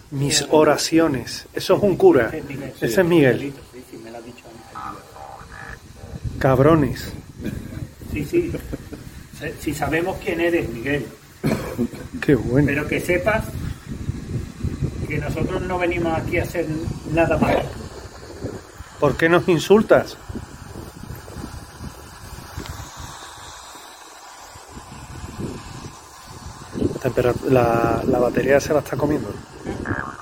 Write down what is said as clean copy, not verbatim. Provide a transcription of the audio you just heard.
Mis oraciones. Eso es un cura. Ese es Miguel. Sí, sí, me lo ha dicho antes. Cabrones. Sí, sí. Si sabemos quién eres, Miguel. Qué bueno. Pero que sepas que nosotros no venimos aquí a hacer nada más. ¿Por qué nos insultas? La batería se la está comiendo.